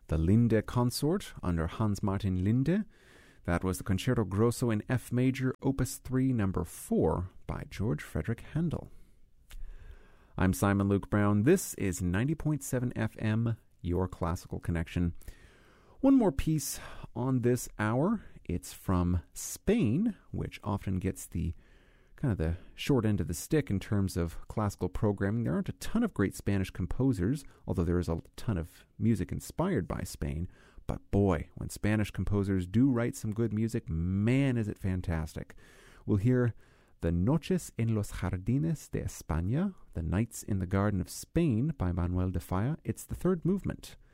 the Linde Consort under Hans Martin Linde. That was the Concerto Grosso in F major, Opus 3, number 4, by George Frederick Handel. I'm Simon Luke Brown. This is 90.7 FM, your classical connection. One more piece on this hour. It's from Spain, which often gets the short end of the stick in terms of classical programming. There aren't a ton of great Spanish composers, although there is a ton of music inspired by Spain. But boy, when Spanish composers do write some good music, man, is it fantastic. We'll hear the Noches en los Jardines de España, The Nights in the Garden of Spain by Manuel de Falla. It's the third movement.